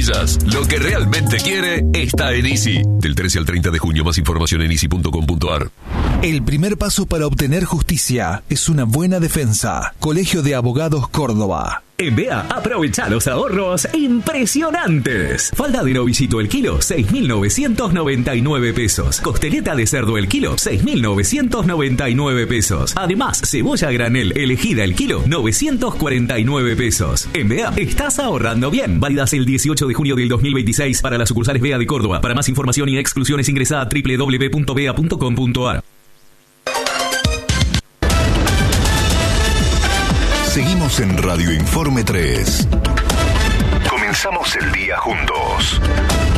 zapatillas. Lo que realmente quiere está en Easy. Del 13 al 30 de junio, más información en easy.com.ar. El primer paso para obtener justicia es una buena defensa. Colegio de Abogados Córdoba. En BEA, aprovecha los ahorros impresionantes. Falda de novillito el kilo, 6.999 pesos. Costeleta de cerdo el kilo, 6.999 pesos. Además, cebolla granel elegida el kilo, 949 pesos. En BEA, estás ahorrando bien. Válidas el 18 de junio del 2026 para las sucursales BEA de Córdoba. Para más información y exclusiones ingresa a www.bea.com.ar. Seguimos en Radio Informe 3. Comenzamos el día juntos.